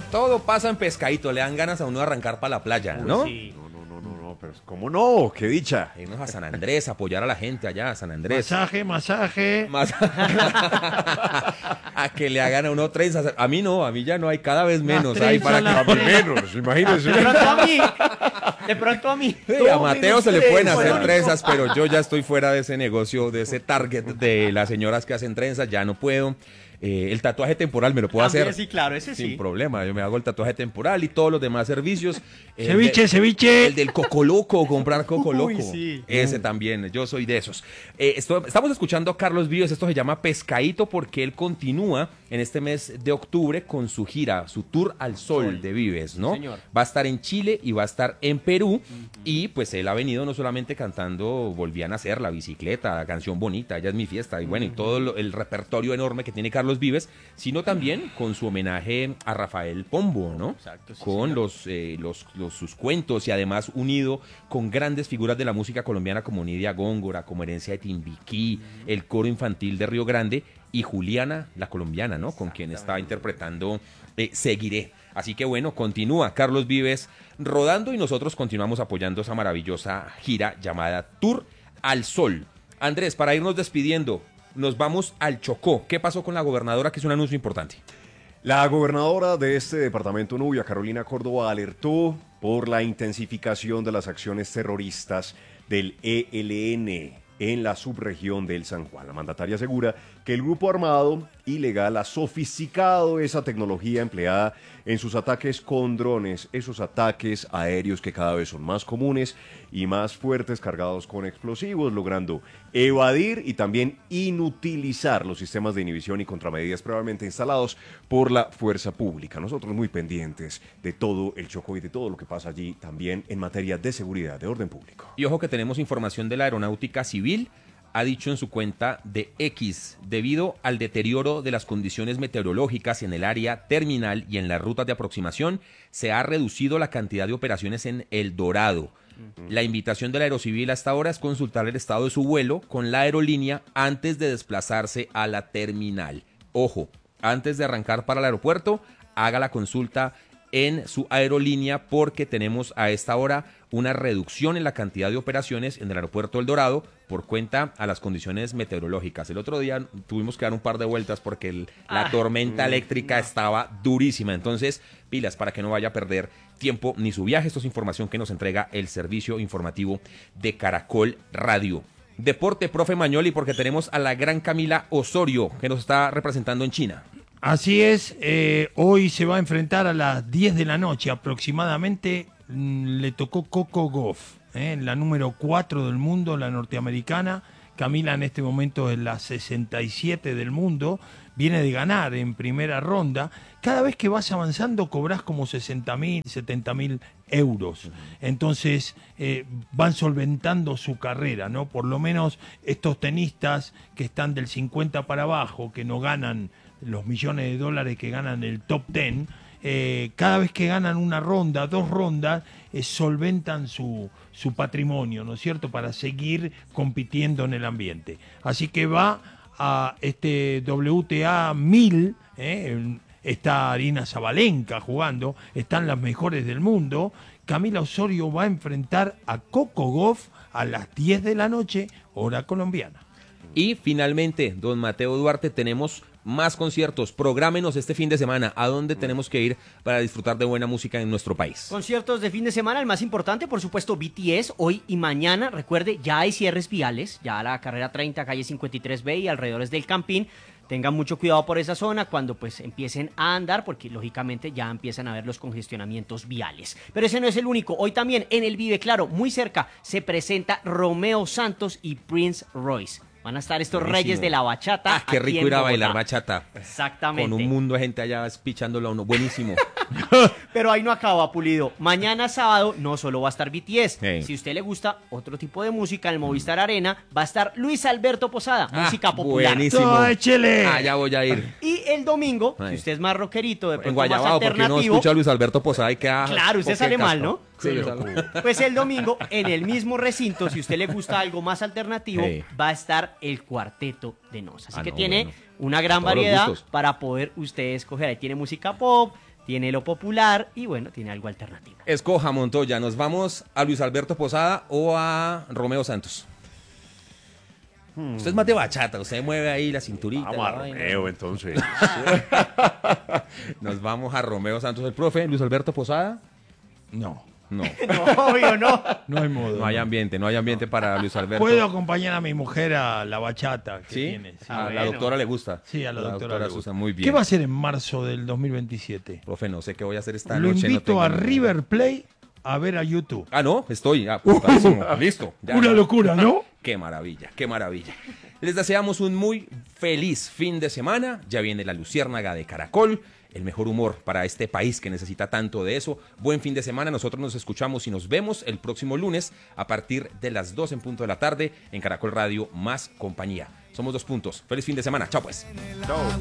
Todo pasa en Pescadito, le dan ganas a uno de arrancar para la playa, ¿no? Sí. No, pero ¿cómo no? ¡Qué dicha! Irnos a San Andrés, apoyar a la gente allá, a San Andrés. Masaje. Más a que le hagan a uno trenzas. A mí no, a mí ya no hay, cada vez menos. Hay para que A mí menos, imagínense. De pronto a mí. De pronto a mí. Sí, a Mateo se le pueden hacer trenzas. trenzas, pero yo ya estoy fuera de ese negocio, de ese target de las señoras que hacen trenzas, ya no puedo. El tatuaje temporal me lo puedo También, hacer sí, claro, ese sin sí. problema. Yo me hago el tatuaje temporal y todos los demás servicios. Ceviche. El del Coco Loco, comprar Coco Uy, Loco. sí. Ese también, yo soy de esos. Estamos escuchando a Carlos Vives, esto se llama Pescadito porque él continúa en este mes de octubre con su gira, su tour al sol de Vives, ¿no? Señor. Va a estar en Chile y va a estar en Perú y pues él ha venido no solamente cantando Volví a nacer, La bicicleta, Canción bonita, Ya es mi fiesta y bueno, y todo el repertorio enorme que tiene Carlos Vives, sino también con su homenaje a Rafael Pombo, ¿no? Exacto, sí, Con sus cuentos y además unido con grandes figuras de la música colombiana como Nidia Góngora, como Herencia de Timbiquí, el coro infantil de Río Grande y Juliana, la colombiana, ¿no? Con quien está interpretando Seguiré. Así que bueno, continúa Carlos Vives rodando y nosotros continuamos apoyando esa maravillosa gira llamada Tour al Sol. Andrés, para irnos despidiendo, nos vamos al Chocó. ¿Qué pasó con la gobernadora? Que es un anuncio importante. La gobernadora de este departamento, Nubia, Carolina Córdoba, alertó por la intensificación de las acciones terroristas del ELN en la subregión del San Juan. La mandataria asegura que el grupo armado ilegal ha sofisticado esa tecnología empleada en sus ataques con drones, esos ataques aéreos que cada vez son más comunes y más fuertes, cargados con explosivos, logrando evadir y también inutilizar los sistemas de inhibición y contramedidas previamente instalados por la fuerza pública. Nosotros muy pendientes de todo el Chocó y de todo lo que pasa allí también en materia de seguridad, de orden público. Y ojo que tenemos información de la Aeronáutica Civil. Ha dicho en su cuenta de X, debido al deterioro de las condiciones meteorológicas en el área terminal y en las rutas de aproximación, se ha reducido la cantidad de operaciones en El Dorado. La invitación de la Aerocivil hasta ahora es consultar el estado de su vuelo con la aerolínea antes de desplazarse a la terminal. Ojo, antes de arrancar para el aeropuerto, haga la consulta en su aerolínea porque tenemos a esta hora una reducción en la cantidad de operaciones en el aeropuerto El Dorado por cuenta a las condiciones meteorológicas. El otro día tuvimos que dar un par de vueltas porque la tormenta eléctrica estaba durísima. Entonces, pilas para que no vaya a perder tiempo ni su viaje. Esto es información que nos entrega el servicio informativo de Caracol Radio. Deporte, profe Mañoli, porque tenemos a la gran Camila Osorio que nos está representando en China. Así es, hoy se va a enfrentar a las 10 de la noche aproximadamente, le tocó Coco Gauff, la número 4 del mundo, la norteamericana. Camila en este momento es la 67 del mundo, viene de ganar en primera ronda. Cada vez que vas avanzando cobras como 60.000, 70.000 euros. Entonces van solventando su carrera, ¿no? Por lo menos estos tenistas que están del 50 para abajo, que no ganan los millones de dólares que ganan el top 10, cada vez que ganan una ronda, 2 rondas, solventan su patrimonio, ¿no es cierto?, para seguir compitiendo en el ambiente. Así que va a este WTA 1000, está Arina Zabalenka jugando, están las mejores del mundo. Camila Osorio va a enfrentar a Coco Gauff a las 10 de la noche, hora colombiana. Y finalmente, don Mateo Duarte, tenemos más conciertos. Prográmenos este fin de semana. ¿A dónde tenemos que ir para disfrutar de buena música en nuestro país? Conciertos de fin de semana, el más importante, por supuesto, BTS, hoy y mañana. Recuerde, ya hay cierres viales, ya la carrera 30, calle 53B y alrededores del Campín. Tengan mucho cuidado por esa zona cuando pues empiecen a andar, porque lógicamente ya empiezan a ver los congestionamientos viales. Pero ese no es el único. Hoy también en el Vive Claro, muy cerca, se presenta Romeo Santos y Prince Royce. Van a estar estos Buenísimo. reyes de la bachata. Ah, qué aquí rico en ir a Bogotá. bailar bachata. Exactamente. Con un mundo de gente allá pichándolo a uno. Buenísimo. Pero ahí no acaba, Pulido. Mañana sábado no solo va a estar BTS. Hey. Si a usted le gusta otro tipo de música, en el Movistar Arena va a estar Luis Alberto Posada, música popular. Buenísimo. ¡Todo, échele! Allá voy a ir. Y el domingo, Ay. si usted es más rockerito, de En pronto más Guayabao, porque uno alternativo. escucha a Luis Alberto Posada y queda... Claro, usted sale mal, ¿no? Sí, yo salgo. Pues el domingo, en el mismo recinto, si a usted le gusta algo más alternativo, Hey. va a estar el Cuarteto de Nos. Así Ah, que no, tiene bueno. una gran Todos los variedad gustos. para poder usted escoger. Ahí tiene música pop, tiene lo popular y bueno, tiene algo alternativo. Escoja, Montoya, ¿nos vamos a Luis Alberto Posada o a Romeo Santos? Usted es más de bachata, usted mueve ahí la cinturita. Vamos a la vaina. Romeo, entonces. Nos vamos a Romeo Santos, el profe. Luis Alberto Posada. No, No, No, obvio, no. no hay modo. no hay ambiente para Luis Alberto. Puedo acompañar a mi mujer a la bachata que ¿Sí? tiene. Sí. A la bueno. doctora le gusta. Sí, a la doctora le gusta. Susan, muy bien. ¿Qué va a hacer en marzo del 2027? Profe, no sé qué voy a hacer esta Lo noche. no invito tengo a ni idea. River Plate a ver a YouTube. Ah, no, estoy apuntadísimo. Listo. ya. Una locura, ¿no? Qué maravilla, qué maravilla. Les deseamos un muy feliz fin de semana. Ya viene la luciérnaga de Caracol. El mejor humor para este país que necesita tanto de eso. Buen fin de semana. Nosotros nos escuchamos y nos vemos el próximo lunes a partir de las 2 en punto de la tarde en Caracol Radio Más Compañía. Somos 2 puntos. Feliz fin de semana. Chao pues. Chao.